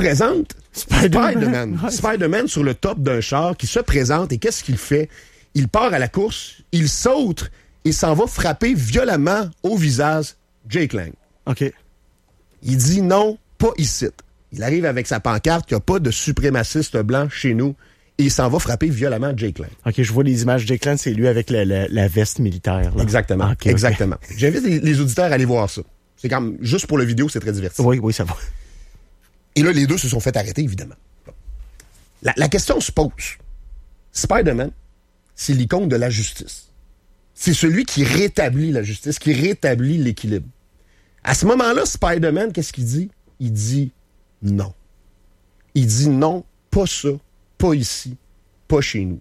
présente Spider-Man. Ouais. Spider-Man sur le top d'un char qui se présente et qu'est-ce qu'il fait? Il part à la course, il saute et s'en va frapper violemment au visage Jake Lang. OK. Il dit non, pas ici. Il arrive avec sa pancarte qu'il n'y a pas de suprémaciste blanc chez nous et il s'en va frapper violemment Jake Lang. OK, je vois les images. Jake Lang, c'est lui avec la veste militaire. Là. Exactement. Okay, exactement. Okay. J'invite les auditeurs à aller voir ça. C'est quand même, juste pour la vidéo, c'est très divertissant. Oui, ça va. Et là, les deux se sont fait arrêter, évidemment. La question se pose. Spider-Man, c'est l'icône de la justice. C'est celui qui rétablit la justice, qui rétablit l'équilibre. À ce moment-là, Spider-Man, qu'est-ce qu'il dit? Il dit non. Il dit non, pas ça, pas ici, pas chez nous.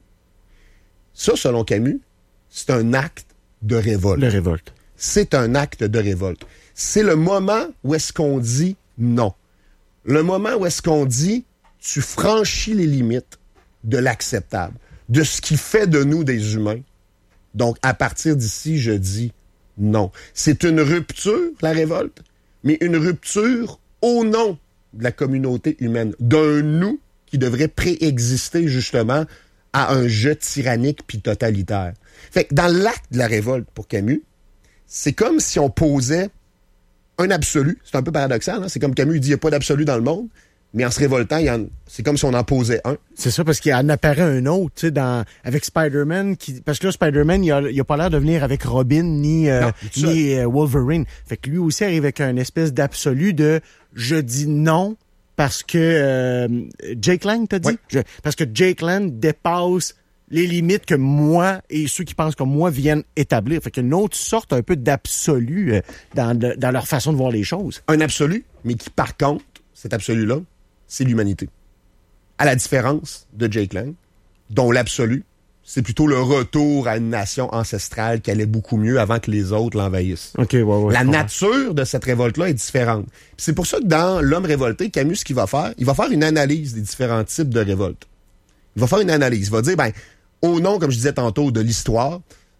Ça, selon Camus, c'est un acte de révolte. De révolte. C'est un acte de révolte. C'est le moment où est-ce qu'on dit non. Le moment où est-ce qu'on dit tu franchis les limites de l'acceptable, de ce qui fait de nous des humains. Donc, à partir d'ici, je dis non. C'est une rupture, la révolte, mais une rupture au nom de la communauté humaine, d'un nous qui devrait préexister justement à un jeu tyrannique puis totalitaire. Fait que dans l'acte de la révolte, pour Camus, c'est comme si on posait un absolu. C'est un peu paradoxal, hein? C'est comme Camus dit, il n'y a pas d'absolu dans le monde, mais en se révoltant, c'est comme si on en posait un. C'est ça, parce qu'il en apparaît un autre, tu sais, avec Spider-Man, parce que là, Spider-Man, il a pas l'air de venir avec Robin ni Wolverine. Fait que lui aussi arrive avec une espèce d'absolu de « je dis non » parce que Jake Lang, t'as dit? Oui. Parce que Jake Lang dépasse les limites que moi et ceux qui pensent comme moi viennent établir. Fait qu'il y a une autre sorte un peu d'absolu dans leur façon de voir les choses. Un absolu, mais qui, par contre, cet absolu-là, c'est l'humanité. À la différence de Jake Lang, dont l'absolu, c'est plutôt le retour à une nation ancestrale qui allait beaucoup mieux avant que les autres l'envahissent. Okay, ouais, la nature de cette révolte-là est différente. Puis c'est pour ça que dans L'Homme révolté, Camus, ce qu'il va faire, il va faire une analyse des différents types de révoltes. Il va faire une analyse. Il va dire, au nom, comme je disais tantôt, de l'histoire,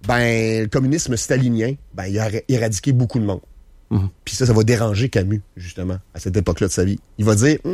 le communisme stalinien, il a éradiqué beaucoup de monde. Mm-hmm. Puis ça va déranger Camus, justement, à cette époque-là de sa vie. Il va dire,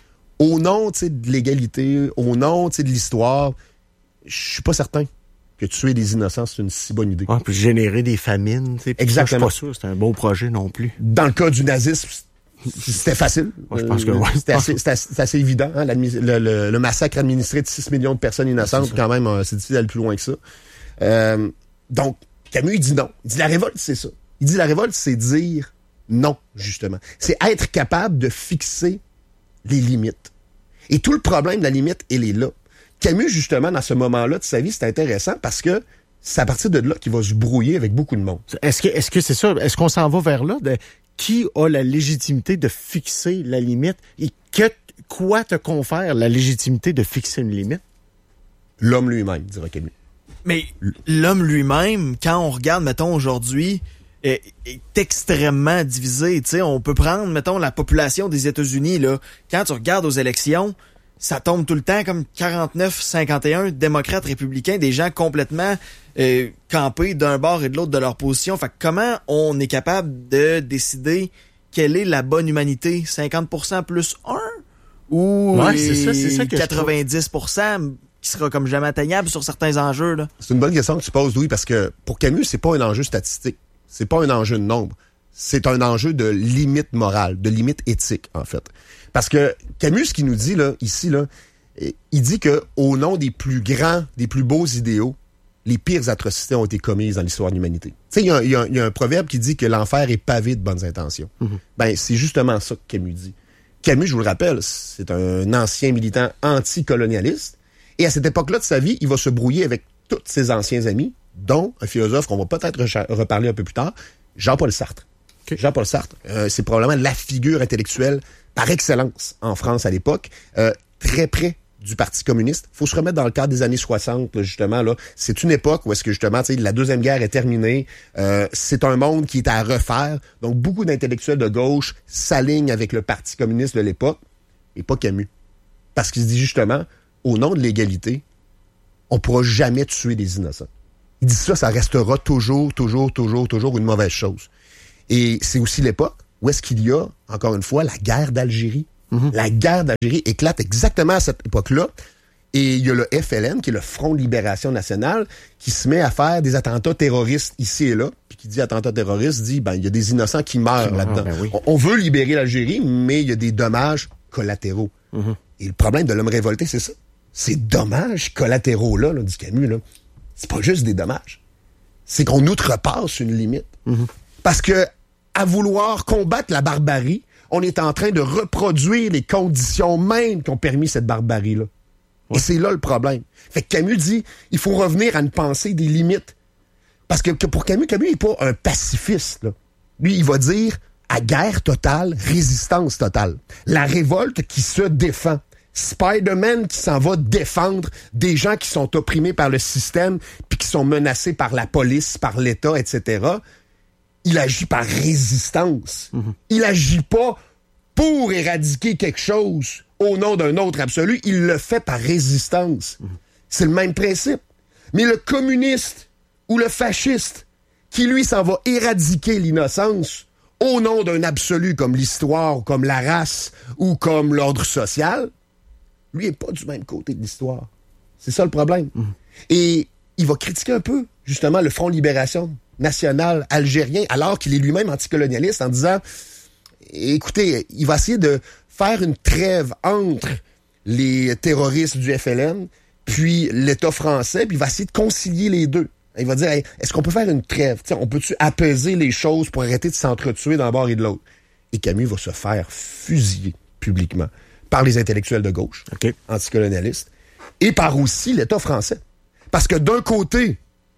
au nom de l'égalité, au nom de l'histoire, je suis pas certain que tuer des innocents, c'est une si bonne idée. Ouais, puis générer des famines, tu sais. Exactement. Ça, je suis pas sûr, c'est un beau projet non plus. Dans le cas du nazisme, c'était facile. Ouais, je pense que c'était assez évident. Hein, le massacre administré de 6 millions de personnes innocentes, quand même, c'est difficile d'aller plus loin que ça. Donc, Camus, il dit non. Il dit la révolte, c'est ça. Il dit la révolte, c'est dire non, justement. C'est être capable de fixer les limites. Et tout le problème de la limite, il est là. Camus, justement, dans ce moment-là de sa vie, c'est intéressant parce que c'est à partir de là qu'il va se brouiller avec beaucoup de monde. Est-ce que c'est ça? Est-ce qu'on s'en va vers là? Qui a la légitimité de fixer la limite? Et quoi te confère la légitimité de fixer une limite? L'homme lui-même, dira Camus. Mais l'homme lui-même, quand on regarde, mettons, aujourd'hui, est extrêmement divisé. Tu sais, on peut prendre, mettons, la population des États-Unis, là. Quand tu regardes aux élections, ça tombe tout le temps comme 49-51 démocrates républicains, des gens complètement campés d'un bord et de l'autre de leur position. Fait que comment on est capable de décider quelle est la bonne humanité? 50% plus 1? Ou c'est ça que 90% qui sera comme jamais atteignable sur certains enjeux, là? C'est une bonne question que tu poses, Louis, parce que pour Camus, c'est pas un enjeu statistique. C'est pas un enjeu de nombre. C'est un enjeu de limite morale, de limite éthique, en fait. Parce que Camus, ce qu'il nous dit, là, ici, là, il dit que au nom des plus grands, des plus beaux idéaux, les pires atrocités ont été commises dans l'histoire de l'humanité. Tu sais, il y a un proverbe qui dit que l'enfer est pavé de bonnes intentions. Mm-hmm. C'est justement ça que Camus dit. Camus, je vous le rappelle, c'est un ancien militant anticolonialiste. Et à cette époque-là de sa vie, il va se brouiller avec tous ses anciens amis, dont un philosophe qu'on va peut-être reparler un peu plus tard, Jean-Paul Sartre. Okay. Jean-Paul Sartre, c'est probablement la figure intellectuelle par excellence en France à l'époque, très près du Parti communiste. Faut se remettre dans le cadre des années 60, là, justement. Là, c'est une époque où est-ce que justement, la Deuxième Guerre est terminée. C'est un monde qui est à refaire. Donc, beaucoup d'intellectuels de gauche s'alignent avec le Parti communiste de l'époque, et pas Camus. Parce qu'il se dit justement, au nom de l'égalité, on pourra jamais tuer des innocents. Il dit ça restera toujours une mauvaise chose. Et c'est aussi l'époque où est-ce qu'il y a, encore une fois, la guerre d'Algérie La guerre d'Algérie éclate exactement à cette époque-là. Et il y a le FLN, qui est le Front de Libération Nationale, qui se met à faire des attentats terroristes ici et là. Puis qui dit attentats terroristes, dit, il y a des innocents qui meurent là-dedans. Ben oui. On veut libérer l'Algérie, mais il y a des dommages collatéraux. Et le problème de l'homme révolté, c'est ça. Ces dommages collatéraux-là, dit Camus, là, c'est pas juste des dommages. C'est qu'on outrepasse une limite. Parce que, à vouloir combattre la barbarie, on est en train de reproduire les conditions mêmes qui ont permis cette barbarie-là. Et c'est là le problème. Fait que Camus dit, il faut revenir à une pensée des limites. Parce que pour Camus n'est pas un pacifiste, là. Lui, il va dire, à guerre totale, résistance totale. La révolte qui se défend. Spider-Man qui s'en va défendre des gens qui sont opprimés par le système puis qui sont menacés par la police, par l'État, etc. Il agit par résistance. Il agit pas pour éradiquer quelque chose au nom d'un autre absolu. Il le fait par résistance. C'est le même principe. Mais le communiste ou le fasciste qui, lui, s'en va éradiquer l'innocence au nom d'un absolu comme l'histoire, ou comme la race ou comme l'ordre social, lui n'est pas du même côté de l'histoire. C'est ça le problème. Et il va critiquer un peu, justement, le Front de Libération Nationale algérien, alors qu'il est lui-même anticolonialiste, en disant, écoutez, il va essayer de faire une trêve entre les terroristes du FLN puis l'État français, puis il va essayer de concilier les deux. Il va dire, hey, est-ce qu'on peut faire une trêve? T'sais, on peut-tu apaiser les choses pour arrêter de s'entretuer d'un bord et de l'autre? Et Camus va se faire fusiller publiquement par les intellectuels de gauche, anticolonialistes, et par aussi l'État français. Parce que d'un côté,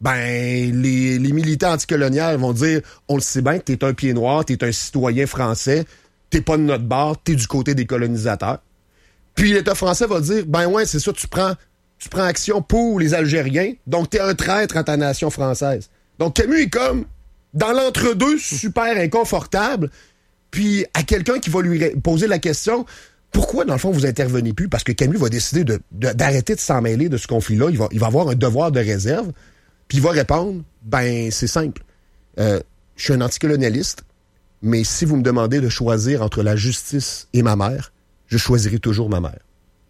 les militants anticoloniaux vont dire, on le sait bien que t'es un pied noir, t'es un citoyen français, t'es pas de notre bord, t'es du côté des colonisateurs. Puis l'État français va dire, c'est ça, tu prends action pour les Algériens, donc t'es un traître à ta nation française. Donc Camus est comme dans l'entre-deux, super inconfortable, puis à quelqu'un qui va lui poser la question, pourquoi, dans le fond, vous intervenez plus? Parce que Camus va décider d'arrêter de s'en mêler de ce conflit-là. Il va avoir un devoir de réserve. Puis il va répondre, c'est simple. Je suis un anticolonialiste, mais si vous me demandez de choisir entre la justice et ma mère, je choisirai toujours ma mère.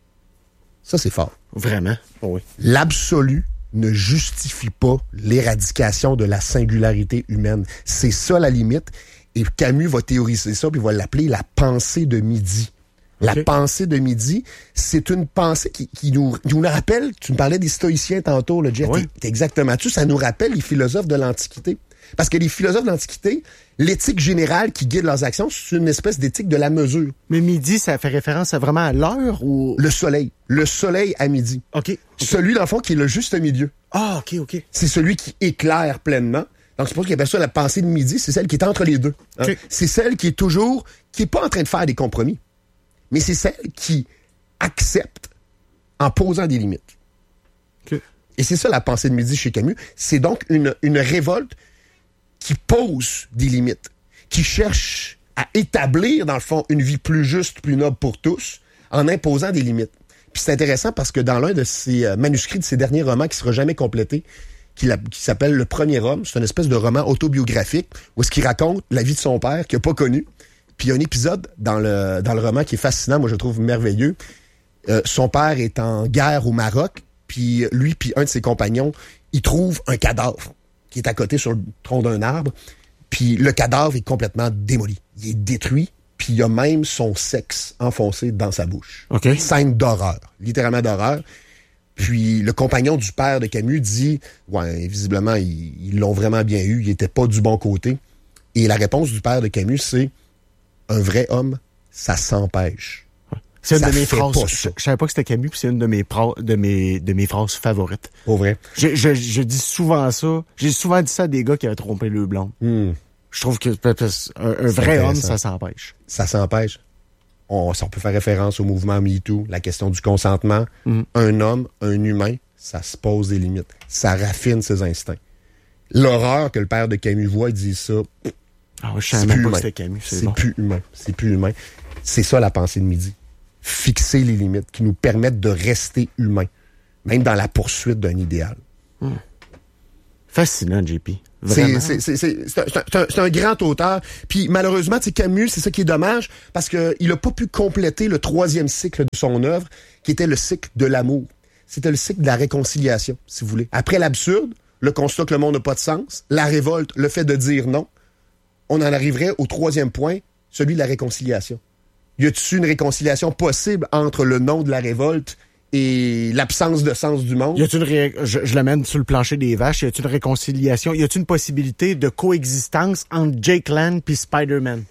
Ça, c'est fort. Vraiment? Oh oui. L'absolu ne justifie pas l'éradication de la singularité humaine. C'est ça la limite. Et Camus va théoriser ça, puis il va l'appeler la pensée de midi. La pensée de midi, c'est une pensée qui nous rappelle, tu me parlais des stoïciens tantôt, le Jeff, t'es exactement dessus, ça nous rappelle les philosophes de l'Antiquité. Parce que les philosophes de l'Antiquité, l'éthique générale qui guide leurs actions, c'est une espèce d'éthique de la mesure. Mais midi, ça fait référence vraiment à l'heure ou... Le soleil à midi. OK. Celui, dans le fond, qui est le juste milieu. Ah, OK. C'est celui qui éclaire pleinement. Donc, c'est pour ça qu'il appelle ça la pensée de midi, c'est celle qui est entre les deux. Hein? Okay. C'est celle qui est pas en train de faire des compromis. Mais c'est celle qui accepte en posant des limites. Okay. Et c'est ça la pensée de midi chez Camus. C'est donc une révolte qui pose des limites, qui cherche à établir, dans le fond, une vie plus juste, plus noble pour tous, en imposant des limites. Puis c'est intéressant parce que dans l'un de ses manuscrits, de ses derniers romans qui ne sera jamais complété, qui s'appelle Le Premier Homme, c'est une espèce de roman autobiographique où est-ce qu'il raconte la vie de son père qu'il n'a pas connu. Puis il y a un épisode dans le roman qui est fascinant, moi je le trouve merveilleux. Son père est en guerre au Maroc, puis lui puis un de ses compagnons, ils trouvent un cadavre qui est à côté sur le tronc d'un arbre, puis le cadavre est complètement démoli. Il est détruit, puis il y a même son sexe enfoncé dans sa bouche. Okay. Scène d'horreur, littéralement d'horreur. Puis le compagnon du père de Camus dit, visiblement, ils l'ont vraiment bien eu, il était pas du bon côté. Et la réponse du père de Camus, c'est un vrai homme, ça s'empêche. C'est une de mes phrases. Je savais pas que c'était Camus, puis c'est une de mes phrases favorites. Pour vrai. Je dis souvent ça. J'ai souvent dit ça à des gars qui avaient trompé le blond. Je trouve que un vrai homme, ça s'empêche. Ça s'empêche. On peut faire référence au mouvement MeToo, la question du consentement. Un homme, un humain, ça se pose des limites. Ça raffine ses instincts. L'horreur que le père de Camus voit, il dit ça. Je savais même pas que c'était Camus. C'est plus humain. C'est plus humain. C'est ça la pensée de midi. Fixer les limites qui nous permettent de rester humains, même dans la poursuite d'un idéal. Fascinant, JP. C'est un grand auteur. Puis malheureusement, Camus, c'est ça qui est dommage, parce que il a pas pu compléter le 3e cycle de son œuvre, qui était le cycle de l'amour. C'était le cycle de la réconciliation, si vous voulez. Après l'absurde, le constat que le monde n'a pas de sens, la révolte, le fait de dire non, on en arriverait au 3e point, celui de la réconciliation. Y a-t-il une réconciliation possible entre le non de la révolte et l'absence de sens du monde? Y a-t-il je l'amène sur le plancher des vaches, y a-t-il une réconciliation? Y a-t-il une possibilité de coexistence entre Jake Lang puis Spider-Man?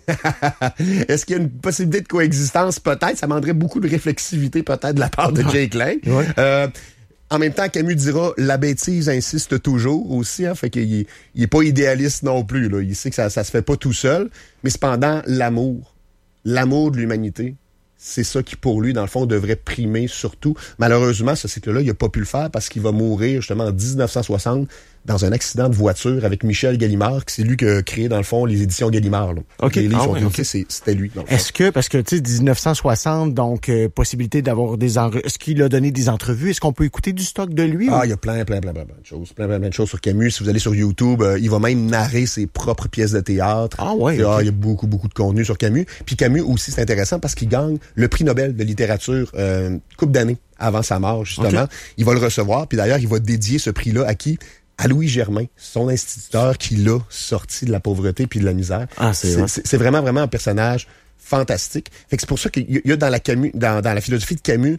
Est-ce qu'il y a une possibilité de coexistence? Peut-être. Ça demanderait beaucoup de réflexivité, peut-être, de la part de Jake Lang. Ouais. En même temps, Camus dira, la bêtise insiste toujours aussi, hein, fait qu'il est pas idéaliste non plus, là. Il sait que ça se fait pas tout seul, mais cependant, l'amour de l'humanité, c'est ça qui, pour lui, dans le fond, devrait primer surtout. Malheureusement, ce cycle-là, il a pas pu le faire parce qu'il va mourir, justement, en 1960 dans un accident de voiture avec Michel Gallimard, qui c'est lui qui a créé, dans le fond, les éditions Gallimard. Là. OK. Les livres c'était lui. Est-ce que, parce que, tu sais, 1960, donc, possibilité d'avoir est-ce qu'il a donné des entrevues? Est-ce qu'on peut écouter du stock de lui? Il y a plein de choses. Plein de choses sur Camus. Si vous allez sur YouTube, il va même narrer ses propres pièces de théâtre. Ah ouais. Il y a beaucoup de contenu sur Camus. Puis Camus aussi, c'est intéressant parce qu'il gagne le prix Nobel de littérature couple d'années avant sa mort, justement. Okay. Il va le recevoir. Puis d'ailleurs, il va dédier ce prix-là à qui? À Louis Germain, son instituteur qui l'a sorti de la pauvreté puis de la misère. Ah, c'est vraiment un personnage fantastique. Fait que c'est pour ça qu'il y a dans la philosophie de Camus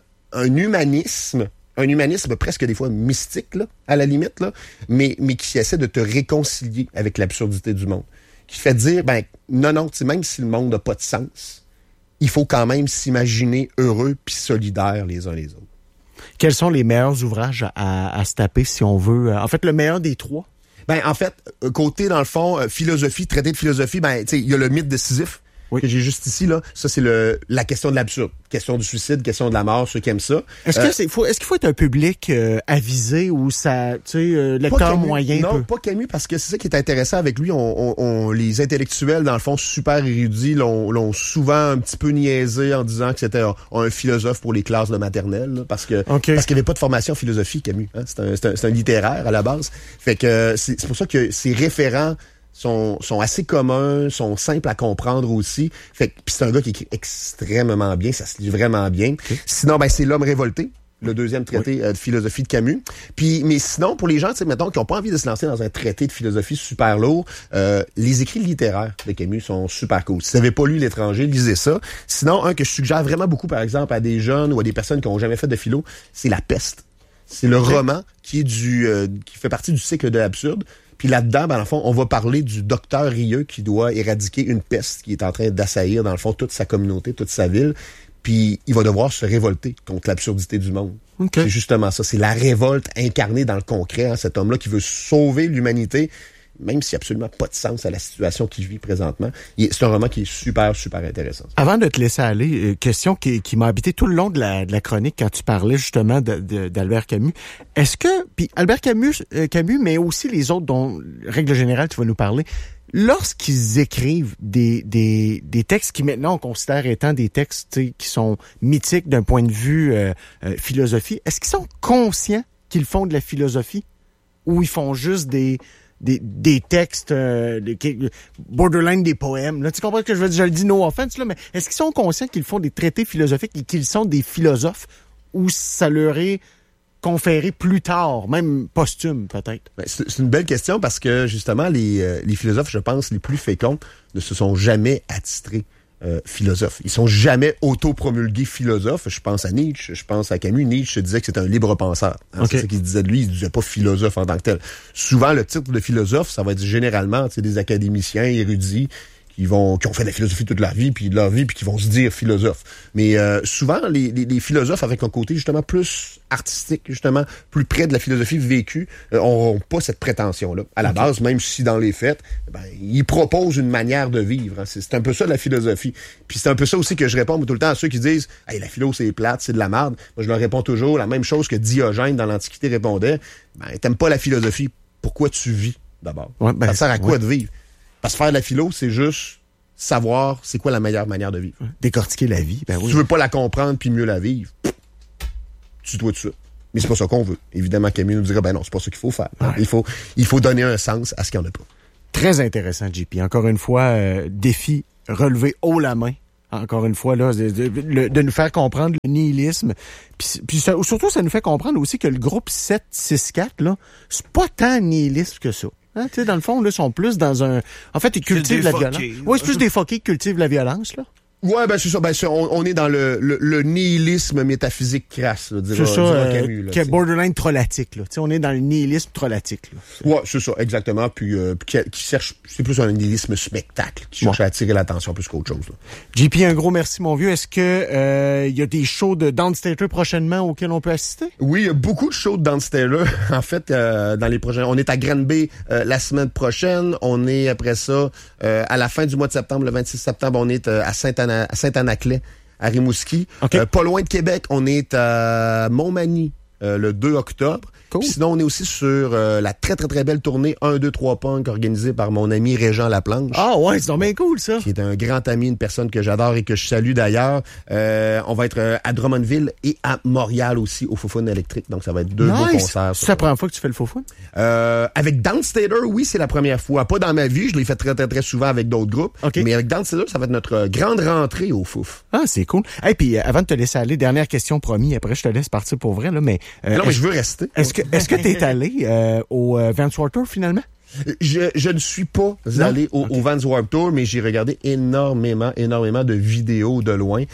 un humanisme presque des fois mystique, là, à la limite, là, mais qui essaie de te réconcilier avec l'absurdité du monde. Qui fait dire, non, même si le monde n'a pas de sens, il faut quand même s'imaginer heureux puis solidaires les uns les autres. Quels sont les meilleurs ouvrages à se taper si on veut? En fait, le meilleur des 3? En fait, côté, dans le fond, philosophie, traité de philosophie, il y a le mythe de Sisyphe, que j'ai juste ici, là. Ça, c'est la question de l'absurde. Question du suicide, question de la mort, ceux qui aiment ça. Est-ce qu'il faut être un public avisé ou ça, lecteur moyen? Non, pas Camus, parce que c'est ça qui est intéressant avec lui. Les intellectuels, dans le fond, super érudits, l'ont souvent un petit peu niaisé en disant que c'était un philosophe pour les classes de maternelle, là, parce qu'il n'y avait pas de formation en philosophie, Camus. Hein? C'est un littéraire à la base. Fait que c'est pour ça que ses référents sont assez communs, sont simples à comprendre aussi. Fait que puis c'est un gars qui écrit extrêmement bien, ça se lit vraiment bien. Okay. Sinon, c'est L'Homme révolté, le 2e traité de philosophie de Camus. Mais sinon, pour les gens, mettons, qui n'ont pas envie de se lancer dans un traité de philosophie super lourd, les écrits littéraires de Camus sont super cool. Si vous n'avez pas lu L'Étranger, lisez ça. Sinon, un que je suggère vraiment beaucoup, par exemple, à des jeunes ou à des personnes qui n'ont jamais fait de philo, c'est La Peste. C'est le roman qui fait partie du cycle de l'absurde. Puis là-dedans, dans le fond, on va parler du docteur Rieux qui doit éradiquer une peste qui est en train d'assaillir, dans le fond, toute sa communauté, toute sa ville. Puis il va devoir se révolter contre l'absurdité du monde. Okay. C'est justement ça. C'est la révolte incarnée dans le concret. Hein, cet homme-là qui veut sauver l'humanité, même s'il n'y a absolument pas de sens à la situation qu'il vit présentement. C'est un roman qui est super intéressant. Avant de te laisser aller, question qui m'a habité tout le long de la chronique quand tu parlais justement d'Albert Camus. Est-ce que, puis Albert Camus, mais aussi les autres dont, règle générale, tu vas nous parler, lorsqu'ils écrivent des textes qui maintenant on considère étant des textes qui sont mythiques d'un point de vue philosophie, est-ce qu'ils sont conscients qu'ils font de la philosophie ou ils font juste des textes borderline des poèmes. Là, tu comprends ce que je veux dire? Je le dis no offense, là, mais est-ce qu'ils sont conscients qu'ils font des traités philosophiques et qu'ils sont des philosophes ou ça leur est conféré plus tard, même posthume peut-être? C'est une belle question parce que justement, les philosophes, je pense, les plus féconds ne se sont jamais attitrés philosophes. Ils sont jamais auto-promulgués philosophes. Je pense à Nietzsche, je pense à Camus. Nietzsche disait que c'était un libre penseur. Hein, okay. C'est ça qu'il disait de lui. Il disait pas philosophe en tant que tel. Souvent, le titre de philosophe, ça va être généralement des académiciens érudits qui ont fait de la philosophie toute leur vie, puis qui vont se dire philosophes. Mais souvent, les philosophes avec un côté justement plus artistique, justement plus près de la philosophie vécue, n'ont pas cette prétention-là. À la base, même si dans les faits, ils proposent une manière de vivre. Hein. C'est un peu ça de la philosophie. Puis c'est un peu ça aussi que je réponds tout le temps à ceux qui disent « Hey, la philo, c'est plate, c'est de la merde ». Moi, je leur réponds toujours la même chose que Diogène dans l'Antiquité répondait « T'aimes pas la philosophie, pourquoi tu vis d'abord? Ça te sert à quoi de vivre? » Parce que faire de la philo, c'est juste savoir c'est quoi la meilleure manière de vivre. Décortiquer la vie. Si tu veux pas la comprendre puis mieux la vivre, tu dois tout ça. Mais c'est pas ça qu'on veut. Évidemment, Camus nous dira, ben non, c'est pas ça qu'il faut faire. Ouais. Il faut donner un sens à ce qu'il n'y en a pas. Très intéressant, JP. Encore une fois, défi relevé haut la main. Encore une fois, là, de nous faire comprendre le nihilisme. Puis surtout, ça nous fait comprendre aussi que le groupe 764, là, c'est pas tant nihiliste que ça. Hein, tu sais, dans le fond, là, ils sont plus dans un... En fait, ils cultivent la violence. Oui, c'est plus des fuckés qui cultivent la violence, là. Ouais, ben c'est ça. Ben on est dans le nihilisme métaphysique crasse, là, c'est ça, Camus, qui est borderline trollatique, là. Tu sais, on est dans le nihilisme trollatique, là. Ouais, c'est ça, exactement. Puis qui cherche, c'est plus un nihilisme spectacle, qui cherche à attirer l'attention plus qu'autre chose, là. JP, un gros merci, mon vieux. Est-ce que il y a des shows de Downstater prochainement auxquels on peut assister? Oui, il y a beaucoup de shows de Downstater. En fait, dans les prochains, on est à Granby la semaine prochaine. On est après ça à la fin du mois de septembre, le 26 septembre, on est à Saint-Anaclet, à Rimouski. Okay. Pas loin de Québec, on est à Montmagny le 2 octobre. Cool. Puis sinon, on est aussi sur la très, très, très belle tournée 1, 2, 3 Punk organisée par mon ami Régent Laplanche. Ah ouais, c'est donc bien cool, ça. Qui est un grand ami, une personne que j'adore et que je salue d'ailleurs. On va être à Drummondville et à Montréal aussi, au Foufoune électrique. Donc, ça va être deux beaux concerts. C'est la première fois que tu fais le Foufoune? Avec Downstater, oui, c'est la première fois. Pas dans ma vie, je l'ai fait très, très, très souvent avec d'autres groupes. Okay. Mais avec Downstater, ça va être notre grande rentrée au Fouf. Ah, c'est cool. Et puis, avant de te laisser aller, dernière question promis, après je te laisse partir pour vrai, là, mais... non, mais je veux rester. Est-ce que t'es allé au Vans Warped Tour, finalement? Je ne suis pas allé au Vans Warped Tour, mais j'ai regardé énormément de vidéos de loin.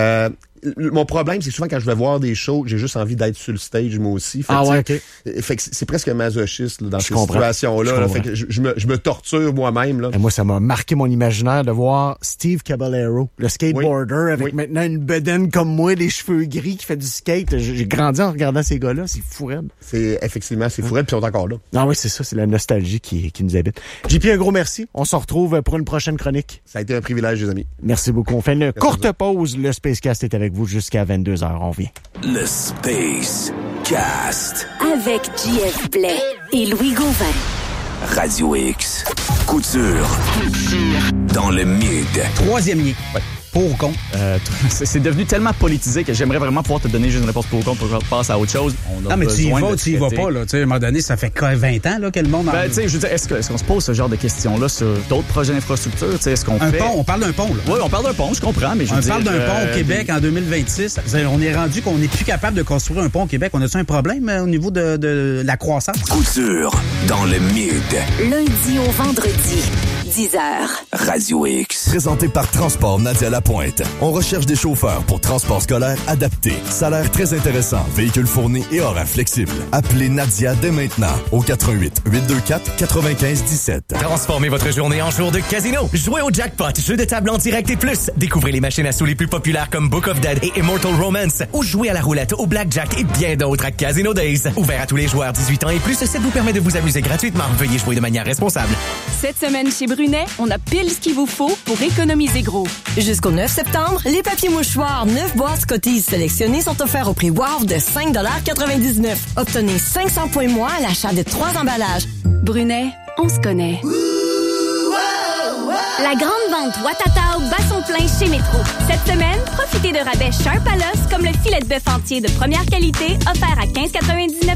Mon problème, c'est souvent quand je vais voir des shows, j'ai juste envie d'être sur le stage, moi aussi. Fait fait que c'est presque masochiste là, dans ces situations-là. Là, fait que je me torture moi-même. Là. Et moi, ça m'a marqué mon imaginaire de voir Steve Caballero, le skateboarder, avec maintenant une bedaine comme moi, les cheveux gris, qui fait du skate. J'ai grandi en regardant ces gars-là. C'est fou raide. Effectivement, c'est fou raide, puis ils sont encore là. Ah oui, c'est ça. C'est la nostalgie qui nous habite. JP, un gros merci. On se retrouve pour une prochaine chronique. Ça a été un privilège, les amis. Merci beaucoup. On fait une courte pause. Le Spacecast est avec vous jusqu'à 22h. On vient. Le Space Cast. Avec JF Blais et Louis Gauvin. Radio X. Couture. Dans le mid. Troisième lien. Ouais. Pour ou contre? C'est devenu tellement politisé que j'aimerais vraiment pouvoir te donner juste une réponse pour ou contre pour passer à autre chose. Non, mais tu y vas pas, là. Tu sais, à un moment donné, ça fait 20 ans, là, que le monde... Ben, tu sais, je veux dire, est-ce qu'on se pose ce genre de questions-là sur d'autres projets d'infrastructure? Tu sais, est-ce qu'on fait... pont, on parle d'un pont, là. Oui, on parle d'un pont, je comprends, mais je veux dire... On parle d'un pont au Québec en 2026. On est rendu qu'on n'est plus capable de construire un pont au Québec. On a-tu un problème au niveau de la croissance? Couture dans le mid. Lundi au vendredi, 10h. Radio X. Présenté par Transport Nadia Lapointe. On recherche des chauffeurs pour transport scolaire adapté. Salaire très intéressant, véhicule fourni et horaire flexible. Appelez Nadia dès maintenant au 88 824 95 17. Transformez votre journée en jour de casino. Jouez au jackpot, jeu de table en direct et plus. Découvrez les machines à sous les plus populaires comme Book of Dead et Immortal Romance. Ou jouez à la roulette, au blackjack et bien d'autres à Casino Days. Ouvert à tous les joueurs 18 ans et plus, ça vous permet de vous amuser gratuitement. Veuillez jouer de manière responsable. Cette semaine chez Brunet, on a pile ce qu'il vous faut pour économiser gros. Jusqu'au 9 septembre, les papiers mouchoirs 9 boîtes Scotties sélectionnées sont offerts au prix WOW de 5,99 $. Obtenez 500 points moins à l'achat de 3 emballages. Brunet, on se connaît. La grande vente Watatao bat son plein chez Métro. Cette semaine, profitez de rabais Sharp à l'os comme le filet de bœuf entier de première qualité offert à 15,99